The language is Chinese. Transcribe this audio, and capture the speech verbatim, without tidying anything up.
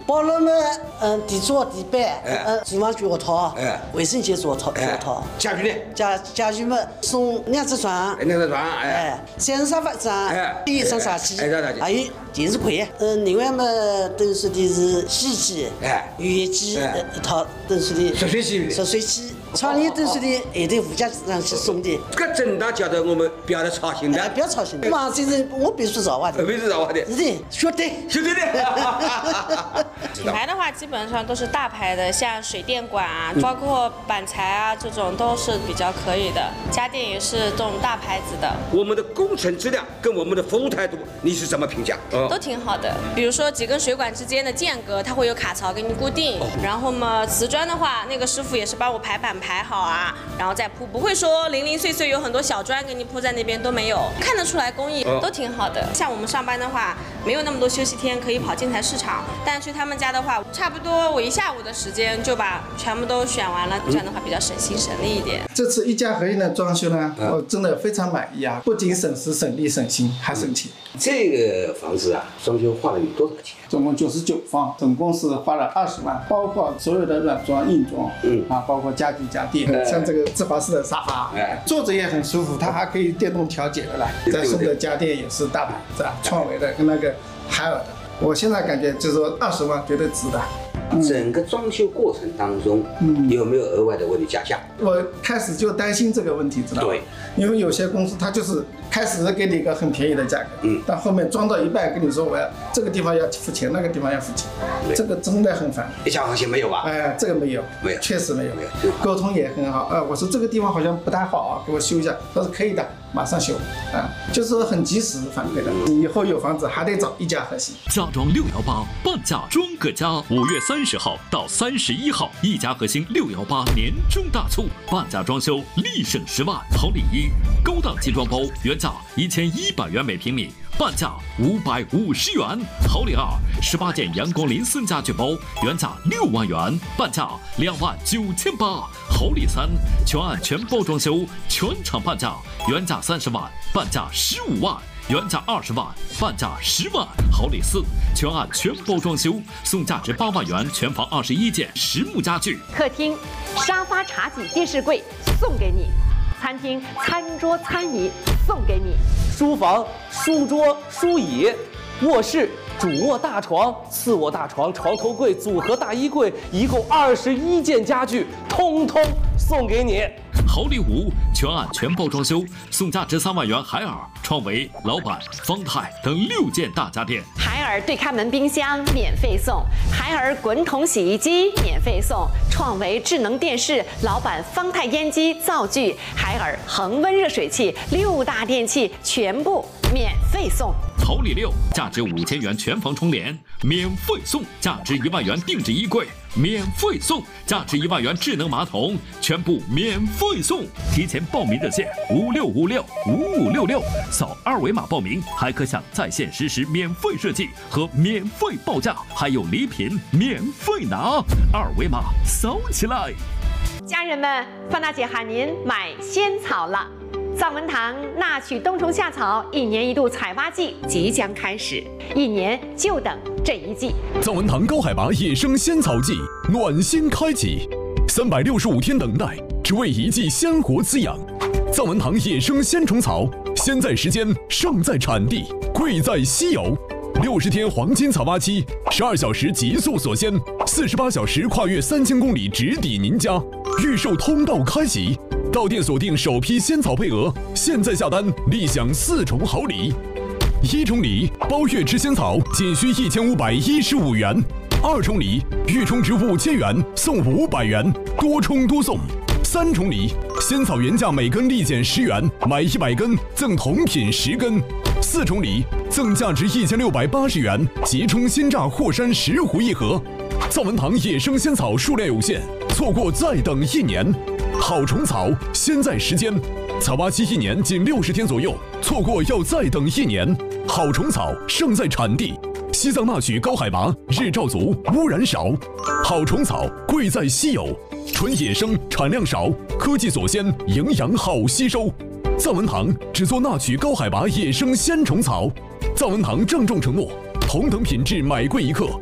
包了么，嗯，地砖、地板，嗯，厨房脚套， 哎， 卫生间脚套，脚套。 家具呢？ 家家具么送两只床， 两只床， 哎，三张沙发张， 哎， 一张茶几， 哎，茶几， 还有电视柜。嗯，另外嘛，等说的是洗衣机， 哎， 浴机一套，等说的热水器， 热水器。厂里等说的还得物价上去送的。 这个真的叫做我们不要操心的， 不要操心的。嘛，这人我别说实话的， 别说实话的， 是的，晓得， 晓得的。 品牌的话，基本上都是大牌的，像水电管啊，包括板材啊，这种都是比较可以的。家电也是这种大牌子的。 我们的工程质量跟我们的服务态度，你是怎么评价？ 都挺好的。比如说几根水管之间的间隔，它会有卡槽给你固定。然后嘛，瓷砖的话，那个师傅也是帮我排版排好啊，然后再铺，不会说零零碎碎有很多小砖给你铺在那边都没有，看得出来工艺都挺好的。像我们上班的话，没有那么多休息天可以跑建材市场，但去他们家的话，差不多我一下午的时间就把全部都选完了，这样的话比较省心省力一点。 这次一家合一的装修呢，我真的非常满意啊，不仅省时省力省心，还省钱。 这个房子啊，装修花了有多少钱？ 总共九十九方，总共是花了二十万，包括所有的软装、硬装，嗯啊，包括家具家电，呃、像这个芝华士的沙发，哎，坐着也很舒服，它还可以电动调节的来。再送的家电也是大牌子啊，创维的跟那个海尔的。我现在感觉就是说二十万绝对值的。 整个装修过程当中，嗯，有没有额外的为你加价？ 我开始就担心这个问题，知道吗？对，因为有些公司它就是开始给你一个很便宜的价格，嗯，但后面装到一半跟你说我要这个地方要付钱，那个地方要付钱，这个真的很烦。 一家和谐没有吧？ 哎，这个没有，没有，确实没有，没有，沟通也很好。啊，我说这个地方好像不太好啊，给我修一下，他说可以的，马上修，啊，就是说很及时反馈的。以后有房子还得找一家和谐。 家装六幺八，半价装个家。五月三十号到三十一号，一家核心六幺八年终大促，半价装修立省十万。好礼一，高档集装包原价一千一百元每平米，半价五百五十元。好礼二，十八件阳光林森家具包原价六万元，半价两万九千八。好礼三，全案全包装修，全场半价，原价三十万，半价十五万。原价二十万，半价十万。好礼四，全案全包装修，送价值八万元全房二十一件实木家具。 客厅沙发、茶几、电视柜送给你；餐厅餐桌、餐椅送给你； 书房书桌、书椅；卧室主卧大床、次卧大床、床头柜、组合大衣柜，一共二十一件家具，通通送给你。 好礼五，全案全包装修，送价值三万元海尔、创维、老板、方太等六件大家电。 海尔对开门冰箱免费送，海尔滚筒洗衣机免费送，创维智能电视、老板方太烟机灶具、海尔恒温热水器六大电器全部免费送。 好礼六，价值五千元全房窗帘免费送，价值一万元定制衣柜免费送，价值一万元智能马桶全部免费送。提前报名热线五六五六五五六六，扫二维码报名，还可享在线实时免费设计和免费报价，还有礼品免费拿。二维码扫起来！ 家人们，范大姐喊您买仙草了。藏文堂纳曲冬虫夏草一年一度采挖季即将开始，一年就等这一季。 藏文堂高海拔野生仙草季暖心开启，三百六十五天等待，只为一季鲜活滋养。藏文堂野生仙虫草，鲜在时间，胜在产地，贵在稀有。六十天黄金采挖期，十二小时极速锁鲜，四十八小时跨越三千公里直抵您家。预售通道开启，到店锁定首批仙草配额，现在下单立享四重好礼。一重礼，包月吃仙草仅需一千五百一十五元；二重礼，预充值五千元送五百元，多充多送。三重礼，仙草原价每根立减十元，买一百根赠同品十根。四重礼，赠价值一千六百八十元即充鲜榨霍山十壶一盒。藏文堂野生仙草数量有限，错过再等一年。好虫草，鲜在时间，采挖期一年仅六十天左右，错过要再等一年。好虫草，胜在产地。西藏纳曲高海拔，日照足，污染少。好虫草，贵在稀有，纯野生，产量少，科技锁鲜，营养好吸收。藏文堂只做纳曲高海拔野生鲜虫草。藏文堂郑重承诺，同等品质买贵一克。